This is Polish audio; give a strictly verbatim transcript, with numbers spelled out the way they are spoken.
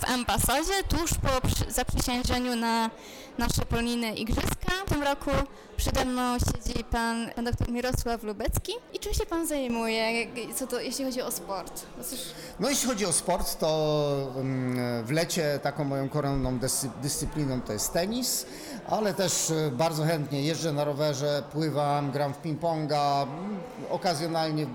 w ambasadzie tuż po przy, zaprzysiężeniu na nasze polonijne igrzyska. W tym roku przede mną siedzi pan, pan dr Mirosław Lubecki. I czym się pan zajmuje, co to, jeśli chodzi o sport? Cóż... No jeśli chodzi o sport, to w lecie taką moją koronną dyscypliną to jest tenis, ale też bardzo chętnie jeżdżę na rowerze, pływam, gram w ping-ponga, okazjonalnie w